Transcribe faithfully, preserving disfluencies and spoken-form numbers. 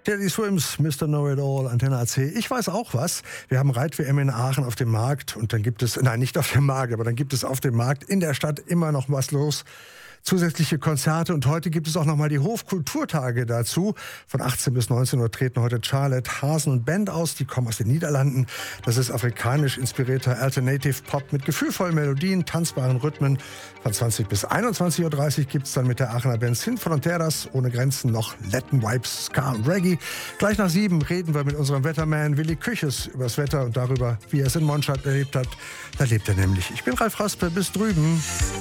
Teddy Swims, Mister Know-It-All, Antenne A C. Ich weiß auch was. Wir haben Reit-W M in Aachen auf dem Markt und dann gibt es, nein, nicht auf dem Markt, aber dann gibt es auf dem Markt in der Stadt immer noch was los. Zusätzliche Konzerte und heute gibt es auch noch mal die Hofkulturtage dazu. Von achtzehn bis neunzehn Uhr treten heute Charlotte, Hasen und Band aus. Die kommen aus den Niederlanden. Das ist afrikanisch inspirierter Alternative Pop mit gefühlvollen Melodien, tanzbaren Rhythmen. Von zwanzig bis einundzwanzig Uhr dreißig gibt es dann mit der Aachener Band Sin Fronteras ohne Grenzen noch Latin Vibes, Ska und Reggae. Gleich nach sieben reden wir mit unserem Wetterman Willi Küches über das Wetter und darüber, wie er es in Monschat erlebt hat. Da lebt er nämlich. Ich bin Ralf Raspe, bis drüben.